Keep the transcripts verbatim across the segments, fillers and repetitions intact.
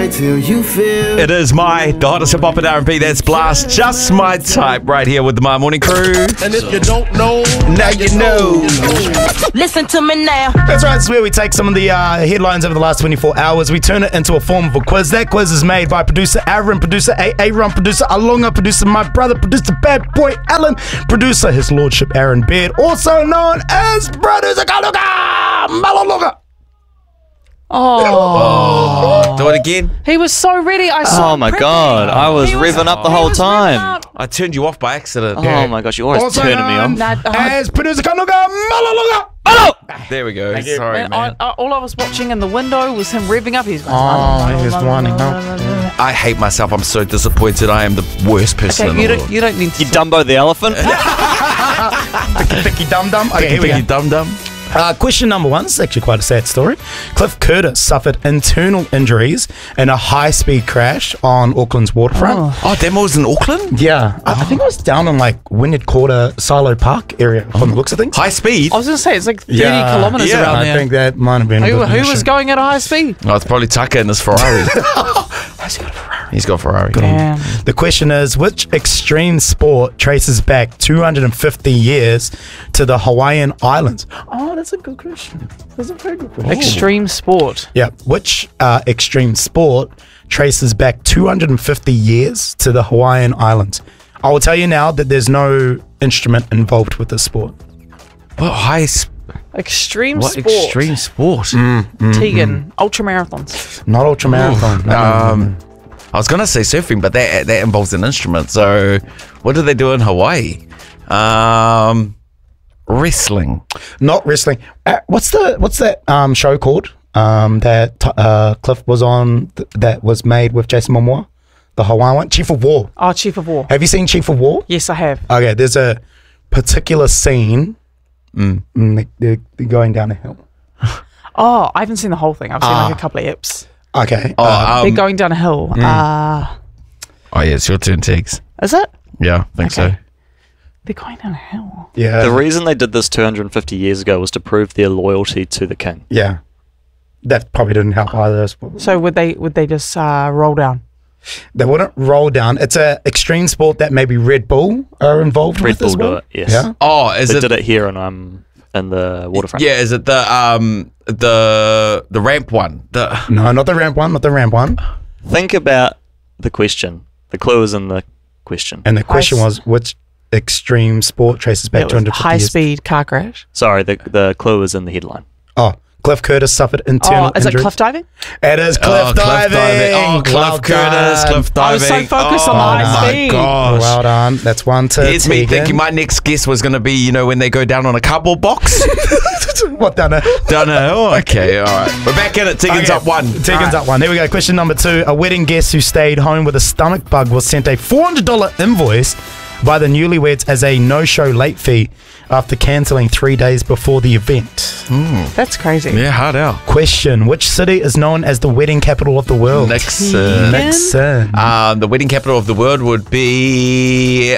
right till you feel. It is my the hottest hip hop and R and B. That's Blast, just my type, right here with the My Morning Crew. And if you don't know, Now you know. Listen to me now. That's right, it's where we take some of the uh, headlines over the last twenty-four hours, we turn it into a form of a quiz. That quiz is made by producer Aaron, producer A A Ron, producer Alonga, producer my brother, producer Bad Boy Alan, producer His Lordship Aaron Beard, also known as producer Kaluka Malaloga. Oh, Do it again. he was so ready. I saw Oh him my prepping. god, I was He was- revving up the he whole was time. revving up. I turned you off by accident. Oh my gosh, you're always Also turning me known off. Nah, uh, as producer Kaluka Malaloga. There we go. Sorry, and man. I, I, all I was watching in the window was him revving up. He's going, Oh, he's whining up. I hate myself. I'm so disappointed. I am the worst person Okay, in you the don't, world. you don't need to. You Dumbo the elephant? Picky, picky, dum dum. Okay, here we go. Picky dum dum. Uh, question number one. This is actually quite a sad story. Cliff Curtis suffered internal injuries in a high-speed crash on Auckland's waterfront. Oh, that was in Auckland? Yeah, I, I think it was down in like Wynyard Quarter, Silo Park area from the looks of things. High speed? I was going to say, it's like thirty Yeah. kilometres Yeah, around I there. think that might have been. a Who, bit of who an was issue. going at a high speed? Oh, it's probably Tucker in his Ferrari. Has he got a Ferrari? He's got a Ferrari. Damn. The question is, which extreme sport traces back two hundred fifty years to the Hawaiian Islands? Oh, that's a good question. That's a very good question. Extreme sport. Yeah, which uh, extreme sport traces back two hundred fifty years to the Hawaiian Islands? I will tell you now that there's no instrument involved with this sport. What high sp- Extreme What sport. extreme sport? Tegan. Ultra marathons. Not ultra marathon. No, no, no, no. Um, I was gonna say surfing, but that that involves an instrument. So, what do they do in Hawaii? Um, wrestling. Not wrestling. Uh, what's the what's that um, show called um, that t- uh, Cliff was on th- that was made with Jason Momoa? The Hawaiian one, Chief of War. Oh, Chief of War. Have you seen Chief of War? Yes, I have. Okay, there's a particular scene. Mm. they- they're, they're going down a hill. Oh, I haven't seen the whole thing. I've seen Ah. like a couple of eps. Okay. Oh, uh, They're um, going down a hill. Uh, oh yeah, it's your turn, Tiggs. is it? Yeah, I think Okay. They're going down a hill. yeah. The reason they did this two hundred fifty years ago was to prove their loyalty to the king. yeah. That probably didn't help either. So would they would they just uh, roll down? They wouldn't roll down. It's a extreme sport that maybe Red Bull are involved Red with as Bull do well. it, yes. Yeah. Oh, is They it? did it here in, um, in the waterfront. Yeah, is it the um the the ramp one? The No, not the ramp one. Not the ramp one. Think about the question. The clue is in the question. And the question High was, which extreme sport traces back It two was hundred fifty high years? speed car crash. Sorry, the the clue is in the headline. Oh, Cliff Curtis suffered internal Oh, is it injuries. cliff diving? It is cliff oh, diving. Oh, Cliff Well Curtis, done. Cliff diving. I was so focused oh, on the high my speed. gosh. Well done. That's one to Here's me Tegan. thinking my next guess was going to be, you know, when they go down on a cardboard box. What done? Down a hill? Okay, all right. We're back in it. Tegan's Okay. up one. Tegan's up one. Here we go. Question number two. A wedding guest who stayed home with a stomach bug was sent a four hundred dollars invoice by the newlyweds as a no-show late fee after cancelling three days before the event. That's crazy. Yeah, hard out. Question. Which city is known as the wedding capital of the world? Nixon. Nixon. Um, the wedding capital of the world would be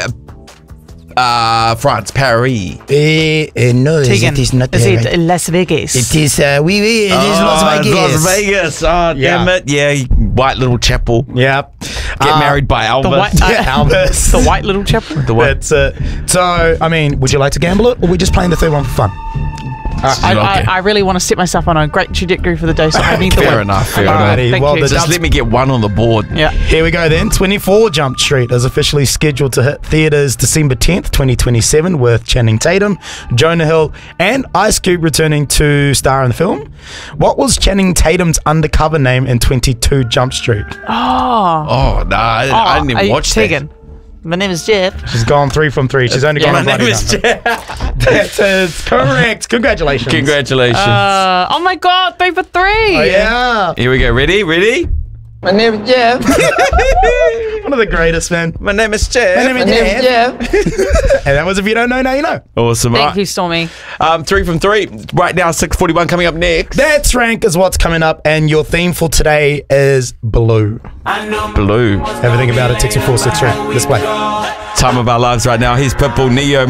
uh, France, Paris. Eh, eh, no, Tegan, it is not is there, it right? Las Vegas? It is, uh, oui, oui, it is Las Oh, Vegas. Las Vegas. Oh, damn Yeah. it. Yeah, white little chapel. Yep. Get Uh, married by Elvis. the white, uh, Yeah, Elvis. the white little chapel. The white- That's it. So, I mean, would you like to gamble it, or are we just playing the third one for fun? I, Okay. I, I really want to set myself on a great trajectory for the day, so I need the Fair win. enough, fair enough. Thank Well, you. the- Just let me get one on the board. Yeah. Here we go then. twenty-four Jump Street is officially scheduled to hit theatres December tenth, twenty twenty-seven with Channing Tatum, Jonah Hill and Ice Cube returning to star in the film. What was Channing Tatum's undercover name in twenty-two Jump Street? Oh. Oh, no, I, I didn't even are you watch Tegan? My name is Jeff. She's gone three from three. She's only that. gone My on name bloody is none. Jeff. That is correct. Congratulations. Congratulations. Uh, oh my God, three for three. Oh, yeah. Here we go. Ready? Ready? My name is Jeff. One of the greatest, man. My name is Jeff. My name My is name is Jeff. Jeff. And that was if you don't know, now you know. Awesome. Thank Right. you, Stormy. Um, three from three. Right now, six forty-one coming up next. That's rank is what's coming up, and your theme for today is blue. Blue. Have a think about it. Text me four six three. Display. Time of our lives right now. Here's Pitbull, Neo.